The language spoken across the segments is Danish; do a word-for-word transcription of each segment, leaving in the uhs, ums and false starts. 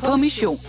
på mission.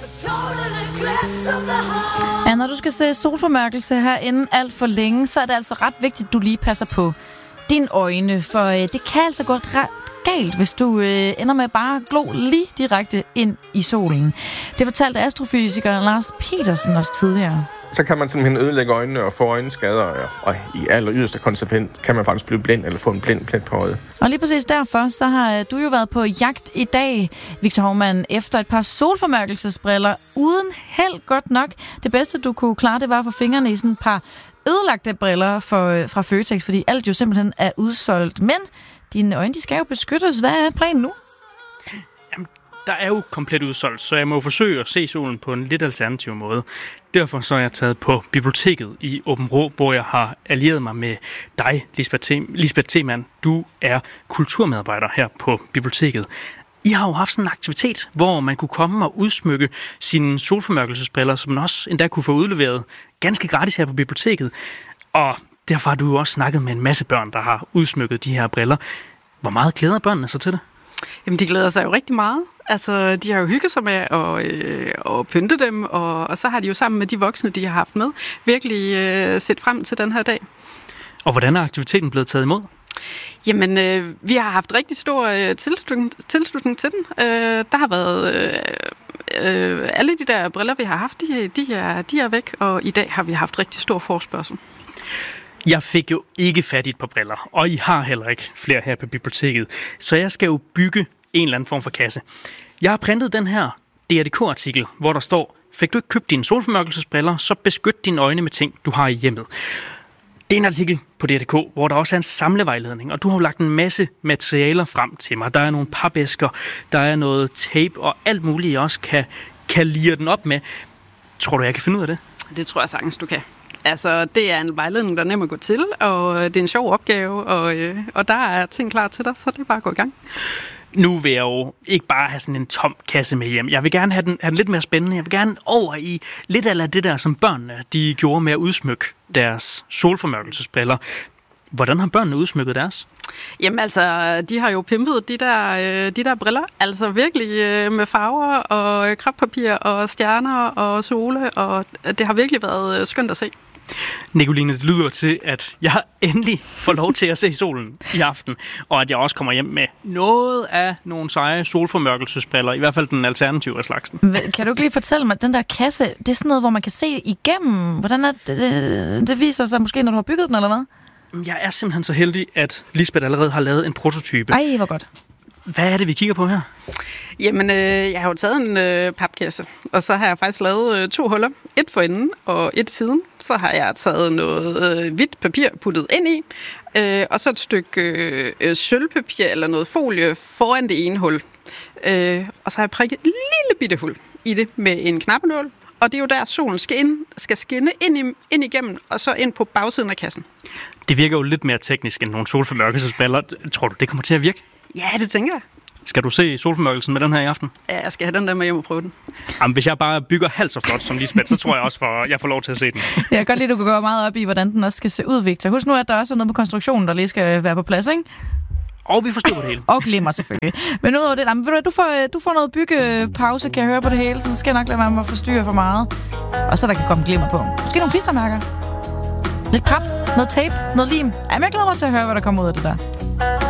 Ja, når du skal se solformørkelse her inden alt for længe, så er det altså ret vigtigt, at du lige passer på dine øjne, for øh, det kan altså gå ret galt, hvis du øh, ender med bare at glo lige direkte ind i solen. Det fortalte astrofysiker Lars Petersen også tidligere. Så kan man simpelthen ødelægge øjnene og få øjenskader, og, og i aller yderste konsekvens kan man faktisk blive blind eller få en blind plet på øjet. Og lige præcis derfor, så har du jo været på jagt i dag, Victor Hovmand, efter et par solformørkelsesbriller uden held godt nok. Det bedste, du kunne klare, det var at få fingrene i sådan et par ødelagte briller for, fra Føtex, fordi alt jo simpelthen er udsolgt. Men dine øjne, de skal jo beskyttes. Hvad er planen nu? Jamen, der er jo komplet udsolgt, så jeg må forsøge at se solen på en lidt alternativ måde. Derfor så er jeg taget på biblioteket i Åben Rå, hvor jeg har allieret mig med dig, Lisbeth Themann. Du er kulturmedarbejder her på biblioteket. I har jo haft sådan en aktivitet, hvor man kunne komme og udsmykke sine solformørkelsesbriller, som man også endda kunne få udleveret ganske gratis her på biblioteket. Og derfor har du jo også snakket med en masse børn, der har udsmykket de her briller. Hvor meget glæder børnene sig til det? Jamen, de glæder sig jo rigtig meget. Altså, de har jo hygget sig med at, øh, at pynte dem, og, og så har de jo sammen med de voksne, de har haft med, virkelig øh, set frem til den her dag. Og hvordan er aktiviteten blevet taget imod? Jamen, øh, vi har haft rigtig stor øh, tilslutning, tilslutning til den. Øh, der har været... Øh, øh, alle de der briller, vi har haft, de, de, er, de er væk, og i dag har vi haft rigtig stor forspørgsel. Jeg fik jo ikke fat i et par briller, og I har heller ikke flere her på biblioteket, så jeg skal jo bygge en eller anden form for kasse. Jeg har printet den her D R D K-artikel, hvor der står, fik du ikke købt dine solformørkelsesbriller, så beskyt dine øjne med ting, du har i hjemmet. Det er en artikel på D R D K, hvor der også er en samlevejledning, og du har jo lagt en masse materialer frem til mig. Der er nogle papæsker, der er noget tape og alt muligt, jeg også kan, kan lire den op med. Tror du, jeg kan finde ud af det? Det tror jeg sagtens, du kan. Altså, det er en vejledning, der er nem at gå til, og det er en sjov opgave, og, øh, og der er ting klar til dig, så det er bare at gå i gang. Nu vil jeg jo ikke bare have sådan en tom kasse med hjem. Jeg vil gerne have den, have den lidt mere spændende. Jeg vil gerne over i lidt af det der, som børnene de gjorde med at udsmykke deres solformørkelsesbriller. Hvordan har børnene udsmykket deres? Jamen altså, de har jo pimpet de der, de der briller, altså virkelig med farver og krabbepapir og stjerner og sole, og det har virkelig været skønt at se. Nicoline, det lyder til, at jeg endelig får lov til at se solen i aften, og at jeg også kommer hjem med noget af nogle seje solformørkelsesbriller, i hvert fald den alternative af slagsen. Kan du ikke lige fortælle mig, den der kasse, det er sådan noget, hvor man kan se igennem? Hvordan er det, det, det viser sig måske, når du har bygget den, eller hvad? Jeg er simpelthen så heldig, at Lisbeth allerede har lavet en prototype. Ej, hvor godt. Hvad er det, vi kigger på her? Jamen, øh, jeg har jo taget en øh, papkasse, og så har jeg faktisk lavet øh, to huller. Et for enden og et siden. Så har jeg taget noget øh, hvidt papir puttet ind i, øh, og så et stykke øh, sølvpapir eller noget folie foran det ene hul. Øh, og så har jeg prikket et lille bitte hul i det med en knappenål. Og det er jo der, solen skal, ind, skal skinne ind, i, ind igennem, og så ind på bagsiden af kassen. Det virker jo lidt mere teknisk end nogle solformørkelsesbriller. Tror du, det kommer til at virke? Ja, det tænker jeg. Skal du se solformørkelsen med den her i aften? Ja, jeg skal have den der med hjem og prøve den. Jamen, hvis jeg bare bygger halvt så flot som Lisbeth, så tror jeg også, at jeg får lov til at se den. Jeg kan godt lide, at du kan gå meget op i, hvordan den også skal se ud, Victor. Husk nu, at der også er noget på konstruktionen, der lige skal være på plads, ikke? Og vi forstår det hele. Og glemmer selvfølgelig. Men udover det, jamen, du, får, du får noget byggepause, kan jeg høre på det hele, så skal jeg nok lade være med at forstyrre for meget. Og så der kan komme glimmer på. Måske nogle klistermærker. Lidt pap, noget tape, noget lim. Jamen, jeg glæder mig til at høre, hvad der kommer ud af det der.